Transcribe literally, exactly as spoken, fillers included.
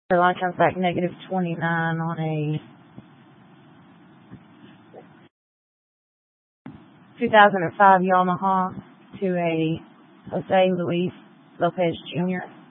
Line comes back negative twenty-nine on a two thousand five Yamaha to a Jose Luis Lopez Junior